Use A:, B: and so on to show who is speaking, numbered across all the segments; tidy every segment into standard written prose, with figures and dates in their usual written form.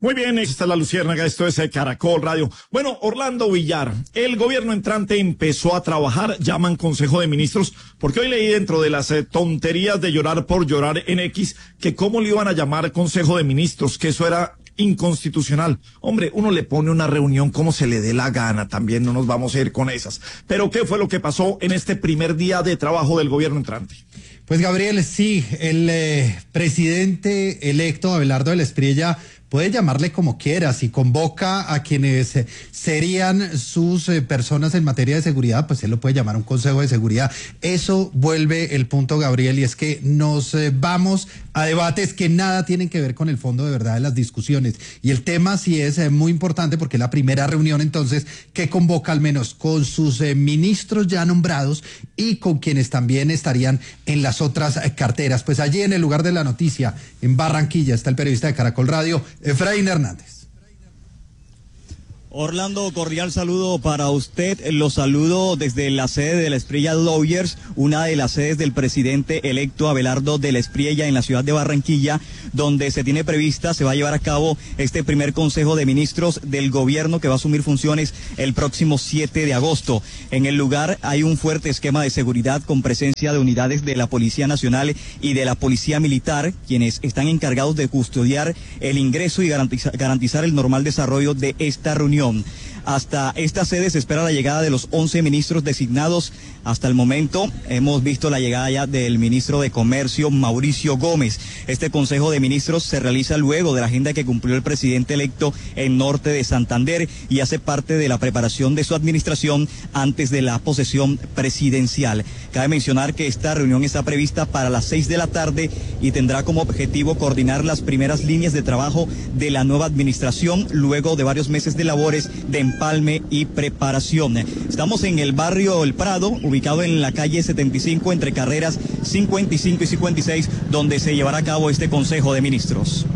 A: Muy bien, esta es la Luciérnaga, esto es Caracol Radio. Bueno, Orlando Villar, el gobierno entrante empezó a trabajar, llaman Consejo de Ministros, porque hoy leí dentro de las tonterías de llorar por llorar en X, que cómo le iban a llamar Consejo de Ministros, que eso era inconstitucional. Hombre, uno le pone una reunión como se le dé la gana, también no nos vamos a ir con esas. Pero ¿qué fue lo que pasó en este primer día de trabajo del gobierno entrante?
B: Pues Gabriel, sí, el presidente electo Abelardo del Espriella puede llamarle como quiera, si convoca a quienes serían sus personas en materia de seguridad, pues él lo puede llamar un consejo de seguridad. Eso vuelve el punto, Gabriel, y es que nos vamos a debates que nada tienen que ver con el fondo de verdad de las discusiones. Y el tema sí es muy importante porque es la primera reunión entonces que convoca al menos con sus ministros ya nombrados y con quienes también estarían en las otras carteras. Pues allí en el lugar de la noticia, en Barranquilla, está el periodista de Caracol Radio, Efraín Hernández.
C: Orlando, cordial saludo para usted. Lo saludo desde la sede de la Espriella Lawyers, una de las sedes del presidente electo Abelardo de la Espriella en la ciudad de Barranquilla, donde se va a llevar a cabo este primer Consejo de Ministros del gobierno que va a asumir funciones el próximo 7 de agosto. En el lugar hay un fuerte esquema de seguridad con presencia de unidades de la Policía Nacional y de la Policía Militar, quienes están encargados de custodiar el ingreso y garantizar el normal desarrollo de esta reunión. Hasta esta sede se espera la llegada de los 11 ministros designados. Hasta el momento hemos visto la llegada ya del ministro de Comercio, Mauricio Gómez. Este Consejo de Ministros se realiza luego de la agenda que cumplió el presidente electo en Norte de Santander y hace parte de la preparación de su administración antes de la posesión presidencial. Cabe mencionar que esta reunión está prevista para las 6 de la tarde y tendrá como objetivo coordinar las primeras líneas de trabajo de la nueva administración luego de varios meses de labores de empalme y preparación. Estamos en el barrio El Prado, ubicado en la calle 75 entre carreras 55 y 56, donde se llevará a cabo este Consejo de Ministros.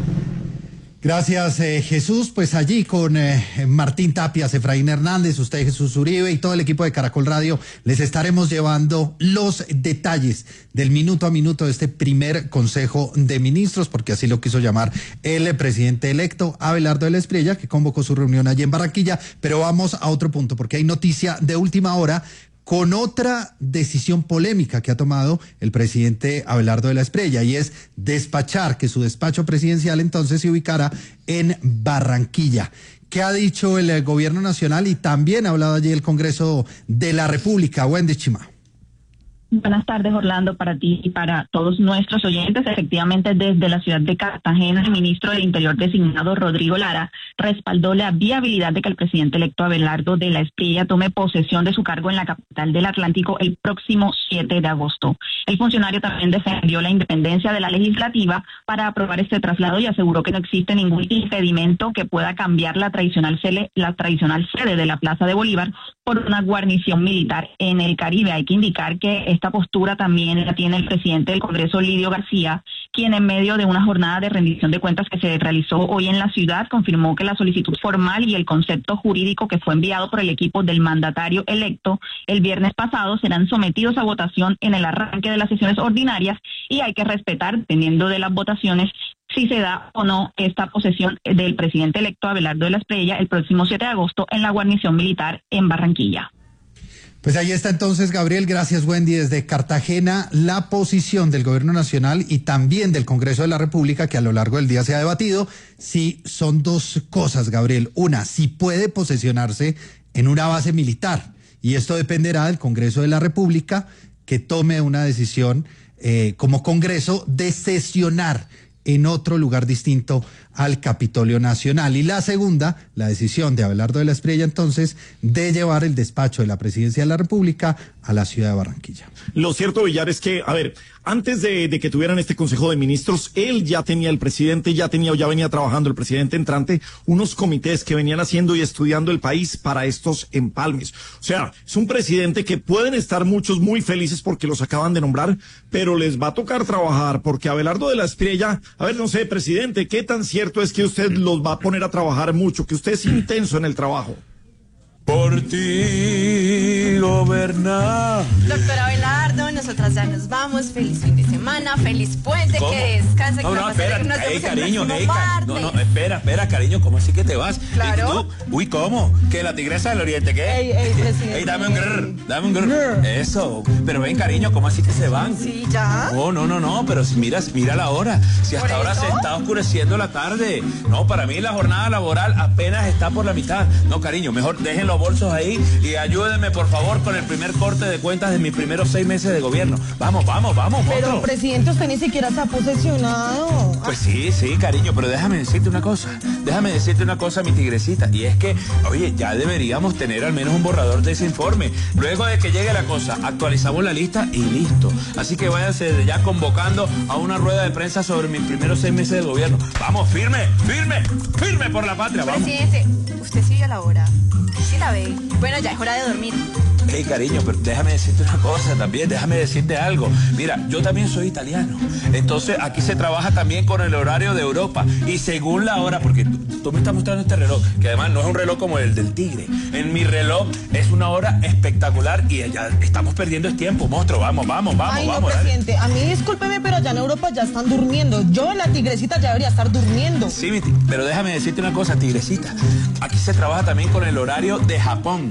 B: Gracias, Jesús. Pues allí con Martín Tapias, Efraín Hernández, usted Jesús Uribe y todo el equipo de Caracol Radio, les estaremos llevando los detalles del minuto a minuto de este primer Consejo de Ministros, porque así lo quiso llamar el presidente electo Abelardo del Espriella, que convocó su reunión allí en Barranquilla. Pero vamos a otro punto, porque hay noticia de última hora con otra decisión polémica que ha tomado el presidente Abelardo de la Espriella, y es despachar que su despacho presidencial entonces se ubicara en Barranquilla. ¿Qué ha dicho el gobierno nacional? Y también ha hablado allí el Congreso de la República. Wendy Chima.
D: Buenas tardes, Orlando, para ti y para todos nuestros oyentes. Efectivamente, desde la ciudad de Cartagena, el ministro del Interior designado, Rodrigo Lara, respaldó la viabilidad de que el presidente electo Abelardo de la Espriella tome posesión de su cargo en la capital del Atlántico el próximo 7 de agosto. El funcionario también defendió la independencia de la legislativa para aprobar este traslado y aseguró que no existe ningún impedimento que pueda cambiar la tradicional sede de la Plaza de Bolívar por una guarnición militar en el Caribe. Hay que indicar que esta postura también la tiene el presidente del Congreso, Lidio García, quien en medio de una jornada de rendición de cuentas que se realizó hoy en la ciudad, confirmó que la solicitud formal y el concepto jurídico que fue enviado por el equipo del mandatario electo el viernes pasado serán sometidos a votación en el arranque de las sesiones ordinarias, y hay que respetar, dependiendo de las votaciones, si se da o no esta posesión del presidente electo Abelardo de la Espriella el próximo 7 de agosto en la guarnición militar en Barranquilla.
B: Pues ahí está entonces, Gabriel. Gracias, Wendy. Desde Cartagena, la posición del gobierno nacional y también del Congreso de la República, que a lo largo del día se ha debatido, sí son dos cosas, Gabriel. Una, si puede posesionarse en una base militar, y esto dependerá del Congreso de la República, que tome una decisión como Congreso de sesionar en otro lugar distinto al Capitolio Nacional. Y la segunda, la decisión de Abelardo de la Espriella entonces de llevar el despacho de la Presidencia de la República a la ciudad de Barranquilla.
A: Lo cierto, Villar, es que, a ver, antes de que tuvieran este Consejo de Ministros, el presidente ya venía trabajando, el presidente entrante, unos comités que venían haciendo y estudiando el país para estos empalmes. O sea, es un presidente que pueden estar muchos muy felices porque los acaban de nombrar, pero les va a tocar trabajar, porque Abelardo de la Espriella, a ver, no sé, presidente, ¿qué tan cierto es que usted los va a poner a trabajar mucho, que usted es intenso en el trabajo?
E: Por ti, gobernar.
F: Doctor Abelardo,
E: nosotras ya nos vamos. Feliz fin de semana, feliz puente,
F: ¿Cómo?
E: que descanse.
F: No, espera, cariño,
E: no,
F: espera, cariño, ¿cómo así que te vas?
E: Claro.
F: Uy, ¿cómo? ¿Que la tigresa del oriente, qué?
E: Presidente.
F: Dame un grrr. Eso, pero ven, cariño, ¿cómo así que se van?
E: Sí, ya.
F: No, pero si mira la hora. Si hasta ahora se está oscureciendo la tarde. No, para mí la jornada laboral apenas está por la mitad. No, cariño, mejor dejen los bolsos ahí y ayúdenme, por favor, con el primer corte de cuentas de mis primeros 6 meses de gobierno. Vamos,
G: Pero,
F: monstruo.
G: presidente, usted ni siquiera se ha posesionado.
F: Pues sí, cariño, pero déjame decirte una cosa, mi tigrecita, y es que, oye, ya deberíamos tener al menos un borrador de ese informe. Luego de que llegue la cosa, actualizamos la lista y listo. Así que váyanse ya convocando a una rueda de prensa sobre mis primeros 6 meses de gobierno. Vamos, firme por la patria, vamos.
E: Presidente, usted sí vio la hora. Sí la ve. Bueno, ya es hora de dormir.
F: Hey, cariño, pero déjame decirte una cosa también, déjame decirte algo. Mira, yo también soy italiano. Entonces, aquí se trabaja también con el horario de Europa. Y según la hora, porque tú me estás mostrando este reloj, que además no es un reloj como el del tigre. En mi reloj es una hora espectacular y ya estamos perdiendo el tiempo, monstruo. Vamos.
G: Ay, no, presidente, a mí discúlpeme, pero allá en Europa ya están durmiendo. Yo, la tigrecita, ya debería estar durmiendo.
F: Sí, pero déjame decirte una cosa, tigrecita. Aquí se trabaja también con el horario de Japón.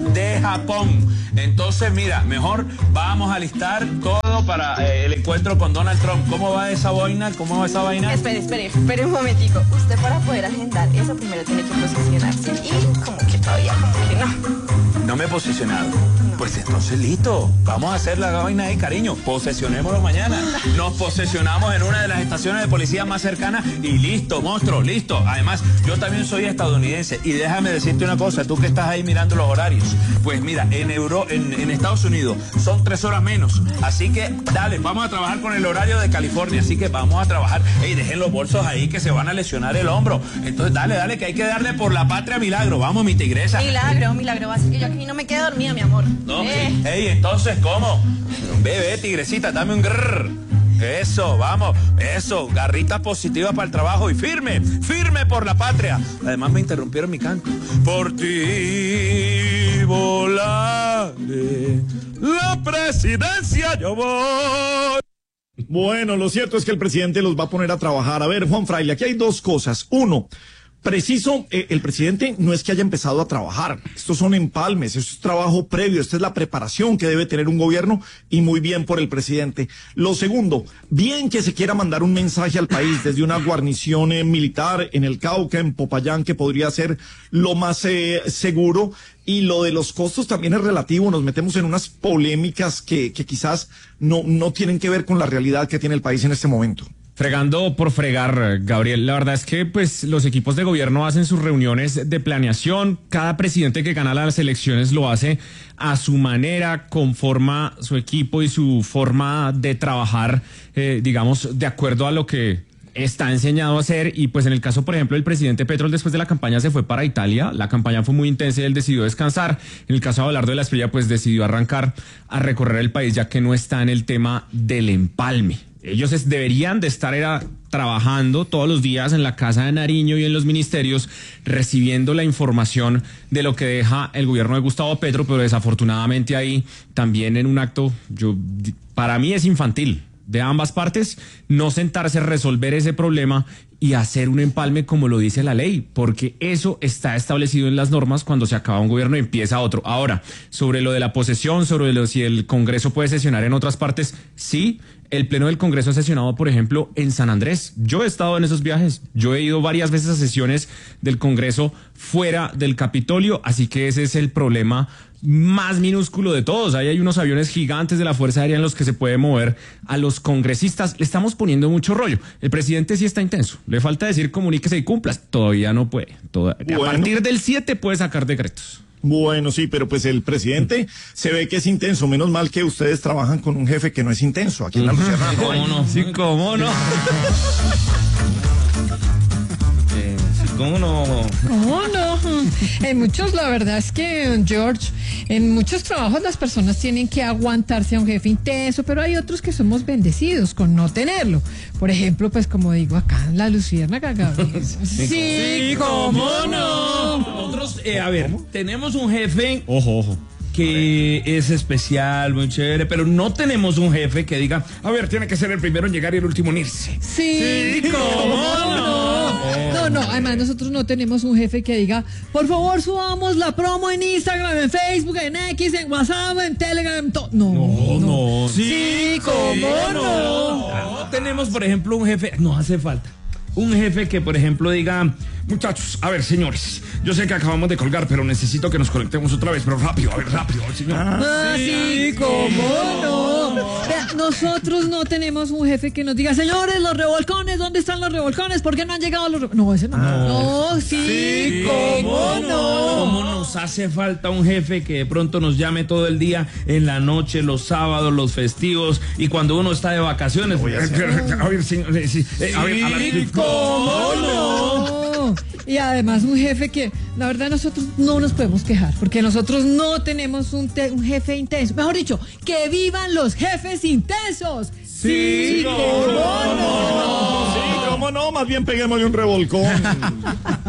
F: Entonces, mira, mejor vamos a listar todo para el encuentro con Donald Trump. ¿Cómo va esa vaina?
E: Espere un momentico. Usted, para poder agendar eso, primero tiene que posicionarse. Y como que todavía, como que no.
F: No me he posicionado. Pues entonces listo, vamos a hacer la vaina ahí, cariño. Posesionémoslo mañana. Nos posesionamos en una de las estaciones de policía más cercanas y listo, monstruo, listo. Además, yo también soy estadounidense y déjame decirte una cosa, tú que estás ahí mirando los horarios. Pues mira, en Estados Unidos son 3 horas menos. Así que dale, vamos a trabajar con el horario de California. Así que vamos a trabajar. Ey, dejen los bolsos ahí que se van a lesionar el hombro. Entonces dale, que hay que darle por la patria milagro. Vamos, mi tigresa.
E: Milagro. Así que yo aquí no me quedo dormida, mi amor.
F: No, ey, entonces, ¿cómo? Ve, tigrecita, dame un grrr. Eso, vamos, eso, garrita positiva para el trabajo y firme por la patria. Además me interrumpieron mi canto. Por ti volaré, la presidencia yo voy.
A: Bueno, lo cierto es que el presidente los va a poner a trabajar. A ver, Juan Fraile, aquí hay 2 cosas. Uno, preciso, el presidente no es que haya empezado a trabajar. Estos son empalmes, esto es trabajo previo, esta es la preparación que debe tener un gobierno y muy bien por el presidente. Lo segundo, bien que se quiera mandar un mensaje al país desde una guarnición militar en el Cauca, en Popayán, que podría ser lo más seguro. Y lo de los costos también es relativo, nos metemos en unas polémicas que quizás no tienen que ver con la realidad que tiene el país en este momento.
H: Fregando por fregar, Gabriel. La verdad es que pues los equipos de gobierno hacen sus reuniones de planeación. Cada presidente que gana las elecciones lo hace a su manera, conforma su equipo y su forma de trabajar, digamos, de acuerdo a lo que está enseñado a hacer. Y pues en el caso, por ejemplo, del presidente Petro, después de la campaña se fue para Italia. La campaña fue muy intensa y él decidió descansar. En el caso de Abelardo de la Espriella, pues decidió arrancar a recorrer el país, ya que no está en el tema del empalme. Ellos deberían de estar trabajando todos los días en la Casa de Nariño y en los ministerios, recibiendo la información de lo que deja el gobierno de Gustavo Petro, pero desafortunadamente ahí también en un acto, para mí es infantil, de ambas partes, no sentarse a resolver ese problema y hacer un empalme como lo dice la ley, porque eso está establecido en las normas cuando se acaba un gobierno y empieza otro. Ahora, sobre lo de la posesión, sobre si el Congreso puede sesionar en otras partes, sí. El Pleno del Congreso ha sesionado, por ejemplo, en San Andrés. Yo he estado en esos viajes. Yo he ido varias veces a sesiones del Congreso fuera del Capitolio, así que ese es el problema más minúsculo de todos. Ahí hay unos aviones gigantes de la Fuerza Aérea en los que se puede mover a los congresistas. Le estamos poniendo mucho rollo. El presidente sí está intenso. Le falta decir comuníquese y cumplas. Todavía no puede. Bueno. A partir del 7 puede sacar decretos.
A: Bueno, sí, pero pues el presidente se ve que es intenso. Menos mal que ustedes trabajan con un jefe que no es intenso. Aquí en la Luciana.
H: ¿Cómo no? Sí, ¿cómo no?
I: ¿Cómo no?
J: ¿Cómo no? En muchos, la verdad es que, George, en muchos trabajos las personas tienen que aguantarse a un jefe intenso, pero hay otros que somos bendecidos con no tenerlo. Por ejemplo, pues como digo acá en la Luciérnaga, Gabriel.
I: Sí, ¿cómo no? Nosotros, a ver, tenemos un jefe.
H: Ojo.
I: que es especial, muy chévere, pero no tenemos un jefe que diga, a ver, tiene que ser el primero en llegar y el último en irse.
J: Sí,
I: ¿cómo no?
J: No, además nosotros no tenemos un jefe que diga, por favor subamos la promo en Instagram, en Facebook, en X, en WhatsApp, en Telegram,
I: No.
J: Sí, ¿cómo no?
I: No tenemos, por ejemplo, un jefe, no hace falta. Un jefe que, por ejemplo, diga, muchachos, a ver, señores, yo sé que acabamos de colgar, pero necesito que nos conectemos otra vez, pero rápido, señor.
J: Sí, ¿cómo no? Vea, nosotros no tenemos un jefe que nos diga, señores, los revolcones, ¿dónde están los revolcones? ¿Por qué no han llegado los revolcones? No, ese no. No, sí, ¿cómo no?
I: ¿Cómo nos hace falta un jefe que de pronto nos llame todo el día, en la noche, los sábados, los festivos, y cuando uno está de vacaciones? A ver, señor,
J: ¿cómo no? Y además un jefe que, la verdad, nosotros no nos podemos quejar, porque nosotros no tenemos un jefe intenso. Mejor dicho, ¡que vivan los jefes intensos!
A: Sí, cómo no. Sí, cómo no, más bien peguémosle un revolcón.